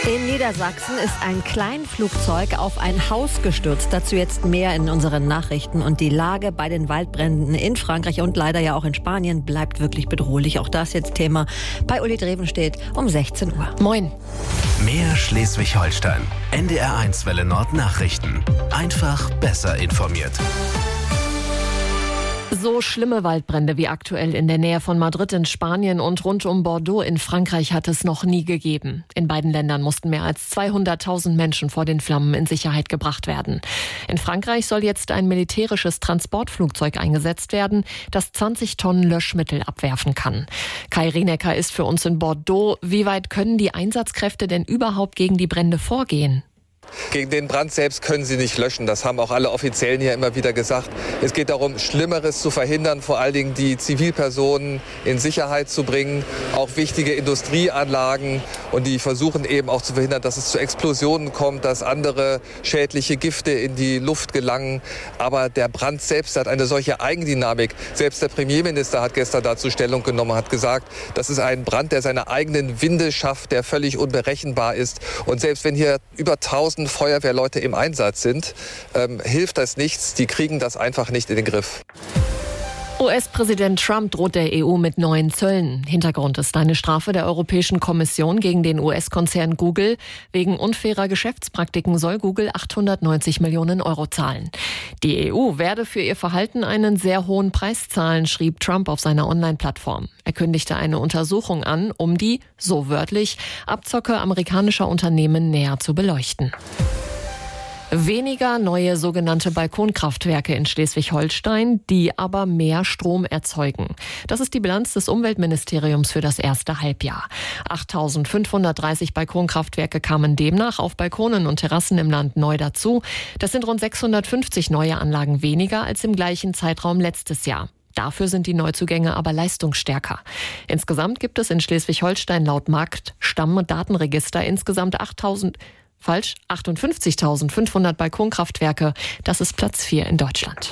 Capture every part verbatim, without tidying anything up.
In Niedersachsen ist ein Kleinflugzeug auf ein Haus gestürzt. Dazu jetzt mehr in unseren Nachrichten. Und die Lage bei den Waldbränden in Frankreich und leider ja auch in Spanien bleibt wirklich bedrohlich. Auch das jetzt Thema bei Uli Drevenstedt um sechzehn Uhr. Moin. Mehr Schleswig-Holstein. N D R eins Welle Nord Nachrichten. Einfach besser informiert. So schlimme Waldbrände wie aktuell in der Nähe von Madrid in Spanien und rund um Bordeaux in Frankreich hat es noch nie gegeben. In beiden Ländern mussten mehr als zweihunderttausend Menschen vor den Flammen in Sicherheit gebracht werden. In Frankreich soll jetzt ein militärisches Transportflugzeug eingesetzt werden, das zwanzig Tonnen Löschmittel abwerfen kann. Kai Rienecker ist für uns in Bordeaux. Wie weit können die Einsatzkräfte denn überhaupt gegen die Brände vorgehen? Gegen den Brand selbst können sie nicht löschen. Das haben auch alle Offiziellen hier immer wieder gesagt. Es geht darum, Schlimmeres zu verhindern, vor allen Dingen die Zivilpersonen in Sicherheit zu bringen, auch wichtige Industrieanlagen. Und die versuchen eben auch zu verhindern, dass es zu Explosionen kommt, dass andere schädliche Gifte in die Luft gelangen. Aber der Brand selbst hat eine solche Eigendynamik. Selbst der Premierminister hat gestern dazu Stellung genommen, hat gesagt, das ist ein Brand, der seine eigenen Winde schafft, der völlig unberechenbar ist. Und selbst wenn hier über tausend Feuerwehrleute im Einsatz sind, ähm, hilft das nichts. Die kriegen das einfach nicht in den Griff. U S-Präsident Trump droht der E U mit neuen Zöllen. Hintergrund ist eine Strafe der Europäischen Kommission gegen den U S-Konzern Google. Wegen unfairer Geschäftspraktiken soll Google achthundertneunzig Millionen Euro zahlen. Die E U werde für ihr Verhalten einen sehr hohen Preis zahlen, schrieb Trump auf seiner Online-Plattform. Er kündigte eine Untersuchung an, um die, so wörtlich, Abzocke amerikanischer Unternehmen näher zu beleuchten. Weniger neue sogenannte Balkonkraftwerke in Schleswig-Holstein, die aber mehr Strom erzeugen. Das ist die Bilanz des Umweltministeriums für das erste Halbjahr. achttausendfünfhundertdreißig Balkonkraftwerke kamen demnach auf Balkonen und Terrassen im Land neu dazu. Das sind rund sechshundertfünfzig neue Anlagen weniger als im gleichen Zeitraum letztes Jahr. Dafür sind die Neuzugänge aber leistungsstärker. Insgesamt gibt es in Schleswig-Holstein laut Markt-, Stamm- und Datenregister insgesamt achttausend Falsch, achtundfünfzigtausendfünfhundert Balkonkraftwerke. Das ist Platz vier in Deutschland.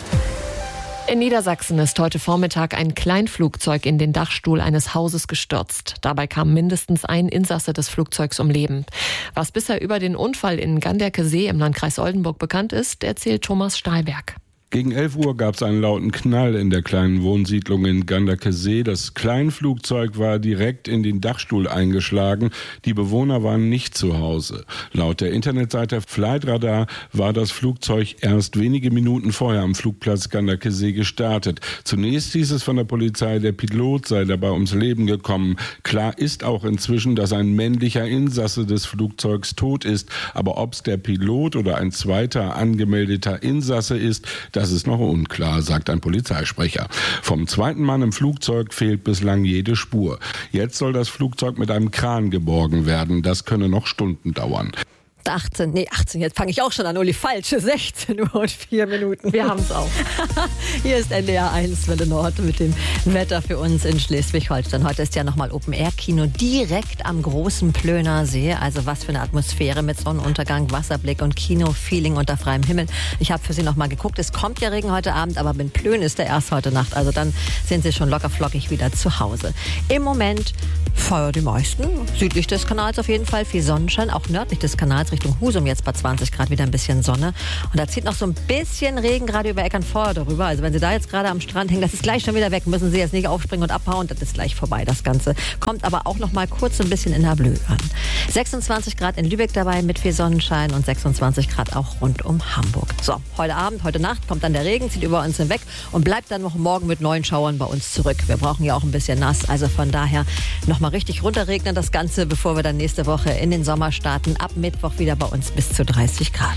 In Niedersachsen ist heute Vormittag ein Kleinflugzeug in den Dachstuhl eines Hauses gestürzt. Dabei kam mindestens ein Insasse des Flugzeugs ums Leben. Was bisher über den Unfall in Ganderkesee im Landkreis Oldenburg bekannt ist, erzählt Thomas Stahlberg. Gegen elf Uhr gab es einen lauten Knall in der kleinen Wohnsiedlung in Ganderkesee. Das Kleinflugzeug war direkt in den Dachstuhl eingeschlagen. Die Bewohner waren nicht zu Hause. Laut der Internetseite Flightradar war das Flugzeug erst wenige Minuten vorher am Flugplatz Ganderkesee gestartet. Zunächst hieß es von der Polizei, der Pilot sei dabei ums Leben gekommen. Klar ist auch inzwischen, dass ein männlicher Insasse des Flugzeugs tot ist. Aber ob es der Pilot oder ein zweiter angemeldeter Insasse ist, das ist noch unklar, sagt ein Polizeisprecher. Vom zweiten Mann im Flugzeug fehlt bislang jede Spur. Jetzt soll das Flugzeug mit einem Kran geborgen werden. Das könne noch Stunden dauern. achtzehn, nee, achtzehn, jetzt fange ich auch schon an, Uli, falsch, sechzehn Uhr und vier Minuten. Wir haben es auch. Hier ist N D R eins Welle Nord mit dem Wetter für uns in Schleswig-Holstein. Heute ist ja nochmal Open-Air-Kino direkt am großen Plöner See. Also was für eine Atmosphäre mit Sonnenuntergang, Wasserblick und Kino-Feeling unter freiem Himmel. Ich habe für Sie nochmal geguckt, es kommt ja Regen heute Abend, aber in Plön ist der erst heute Nacht. Also dann sind Sie schon locker flockig wieder zu Hause. Im Moment Feuer die meisten. Südlich des Kanals auf jeden Fall viel Sonnenschein, auch nördlich des Kanals Richtung Husum jetzt bei zwanzig Grad wieder ein bisschen Sonne. Und da zieht noch so ein bisschen Regen gerade über Eckernförde rüber. Also wenn Sie da jetzt gerade am Strand hängen, das ist gleich schon wieder weg. Müssen Sie jetzt nicht aufspringen und abhauen, das ist gleich vorbei, das Ganze. Kommt aber auch noch mal kurz ein bisschen in der Blö an. sechsundzwanzig Grad in Lübeck dabei mit viel Sonnenschein und sechsundzwanzig Grad auch rund um Hamburg. So, heute Abend, heute Nacht kommt dann der Regen, zieht über uns hinweg und bleibt dann noch morgen mit neuen Schauern bei uns zurück. Wir brauchen ja auch ein bisschen nass, also von daher noch mal richtig runterregnen das Ganze, bevor wir dann nächste Woche in den Sommer starten. Ab Mittwoch wieder bei uns bis zu dreißig Grad.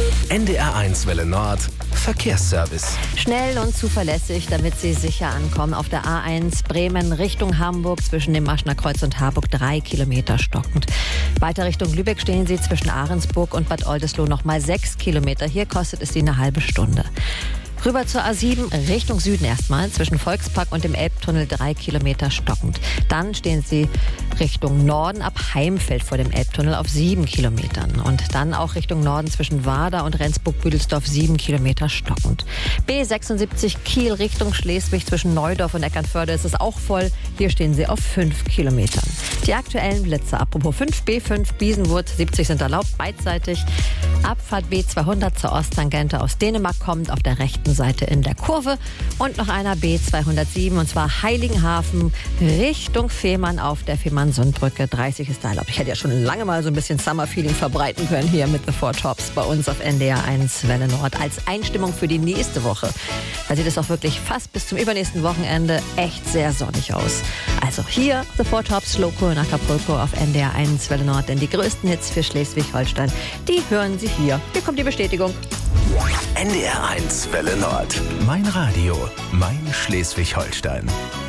N D R eins Welle Nord Verkehrsservice. Schnell und zuverlässig, damit Sie sicher ankommen. Auf der A eins Bremen Richtung Hamburg zwischen dem Maschner Kreuz und Harburg drei Kilometer stockend. Weiter Richtung Lübeck stehen Sie zwischen Ahrensburg und Bad Oldesloe noch mal sechs Kilometer. Hier kostet es Sie eine halbe Stunde. Rüber zur A sieben, Richtung Süden erstmal, zwischen Volkspark und dem Elbtunnel drei Kilometer stockend. Dann stehen Sie Richtung Norden ab Heimfeld vor dem Elbtunnel auf sieben Kilometern. Und dann auch Richtung Norden zwischen Warda und Rendsburg-Büdelsdorf sieben Kilometer stockend. B sechsundsiebzig Kiel Richtung Schleswig zwischen Neudorf und Eckernförde ist es auch voll. Hier stehen Sie auf fünf Kilometern. Die aktuellen Blitze. Apropos fünf B fünf Biesenwood, siebzig sind erlaubt, beidseitig. Abfahrt B zweihundert zur Osttangente aus Dänemark kommt, auf der rechten Seite in der Kurve. Und noch einer B zweihundertsieben, und zwar Heiligenhafen Richtung Fehmarn auf der Fehmarnsundbrücke. dreißig ist da erlaubt. Ich hätte ja schon lange mal so ein bisschen Summer-Feeling verbreiten können hier mit The Four Tops bei uns auf N D R eins Welle Nord als Einstimmung für die nächste Woche. Da sieht es auch wirklich fast bis zum übernächsten Wochenende echt sehr sonnig aus. Also hier The Four Tops, Loco in Acapulco auf N D R eins Welle Nord. Denn die größten Hits für Schleswig-Holstein, die hören Sie hier. Hier kommt die Bestätigung. N D R eins Welle Nord. Mein Radio, mein Schleswig-Holstein.